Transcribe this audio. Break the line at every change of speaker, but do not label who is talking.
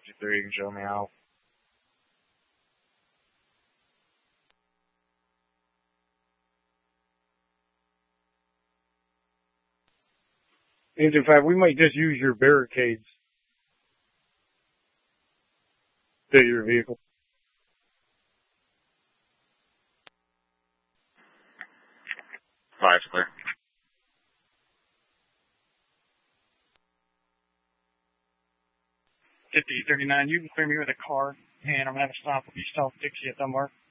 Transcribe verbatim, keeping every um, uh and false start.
fifty-three, you can show me out. Engine five, we might just use your barricades to your vehicle.
Five clear.
fifty thirty-nine, you can clear me with a car, and I'm going to have a stop with East South Dixie at Dunbar.